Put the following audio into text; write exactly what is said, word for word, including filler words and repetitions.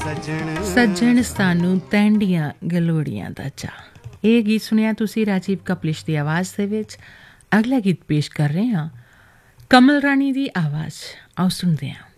ਸੱਜਣ ਸਾਨੂੰ ਤੈਂਡੀਆਂ ਗਲੋੜੀਆਂ ਦਾ ਚਾਅ। ਇਹ ਗੀਤ ਸੁਣਿਆ ਤੁਸੀਂ ਰਾਜੀਵ ਕਪਲਿਸ਼ ਦੀ ਆਵਾਜ਼ ਦੇ ਵਿੱਚ। ਅਗਲਾ ਗੀਤ ਪੇਸ਼ ਕਰ ਰਹੇ ਹਾਂ ਕਮਲ ਰਾਣੀ ਦੀ ਆਵਾਜ਼। ਆਓ ਸੁਣਦੇ ਹਾਂ।